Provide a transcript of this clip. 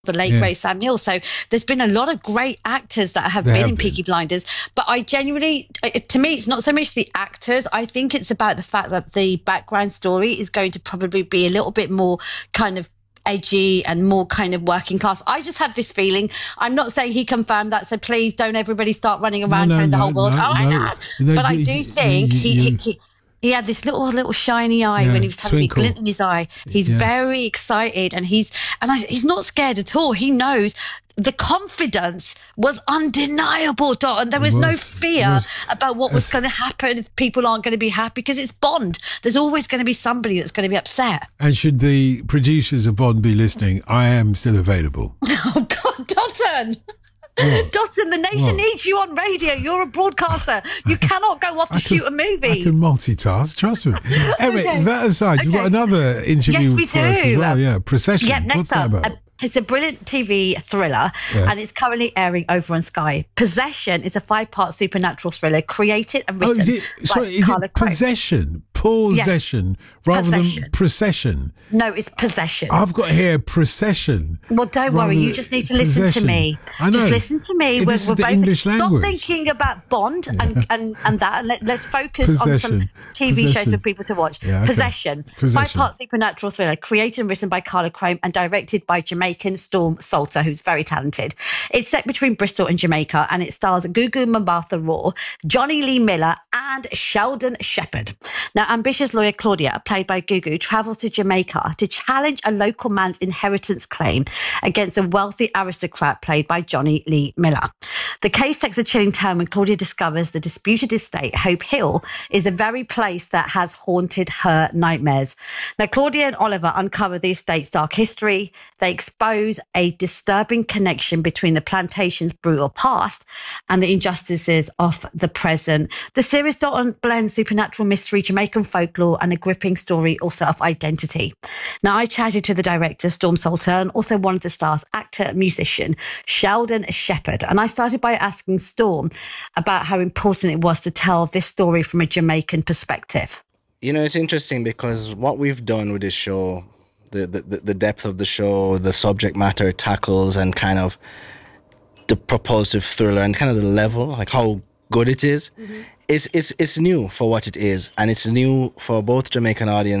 the late great Sam Neill. So there's been a lot of great actors that have been in Peaky Blinders. But I genuinely, to me, it's not so much the actors. I think it's about the fact that the background story is going to probably be a little bit more kind of edgy and more kind of working class. I just have this feeling. I'm not saying he confirmed that, so please don't everybody start running around telling the whole world, but I do think he had this little shiny eye when he was having a glint in his eye. He's very excited, and he's not scared at all. He knows the confidence was undeniable, Dot, and there was no fear about what was going to happen if people aren't going to be happy, because it's Bond. There's always going to be somebody that's going to be upset. And should the producers of Bond be listening, I am still available. Oh, God, Dotton! Dotton, the nation needs you on radio. You're a broadcaster. You cannot go off to shoot a movie. I can multitask, trust me. Eric, that aside, you've got another interview for us as well. Procession. What's that about? It's a brilliant TV thriller, and it's currently airing over on Sky. Possession is a 5-part supernatural thriller created and written by Carla Craig. Possession? Possession rather than procession. No, it's possession. I've got here procession. Well, don't worry. You just need to listen to me. I know. Just listen to me. This is the English language. Stop thinking about Bond and that. And let's focus on some TV shows for people to watch. Yeah, okay. Possession. 5-part supernatural thriller created and written by Carla Craig and directed by Jamaican Storm Salter, who's very talented. It's set between Bristol and Jamaica, and it stars Gugu Mbatha-Raw, Johnny Lee Miller, and Sheldon Shepherd. Now, ambitious lawyer Claudia, played by Gugu, travels to Jamaica to challenge a local man's inheritance claim against a wealthy aristocrat played by Johnny Lee Miller. The case takes a chilling turn when Claudia discovers the disputed estate, Hope Hill, is the very place that has haunted her nightmares. Now, Claudia and Oliver uncover the estate's dark history. They expose a disturbing connection between the plantation's brutal past and the injustices of the present. The series blends supernatural mystery, Jamaican folklore, and a gripping story also of identity. Now, I chatted to the director, Storm Salter, and also one of the stars, actor and musician, Sheldon Shepherd. And I started by asking Storm about how important it was to tell this story from a Jamaican perspective. You know, it's interesting because what we've done with this show, the depth of the show, the subject matter it tackles, and kind of the propulsive thriller and kind of the level, like how good it is, it's new for what it is, and it's new for both Jamaican audience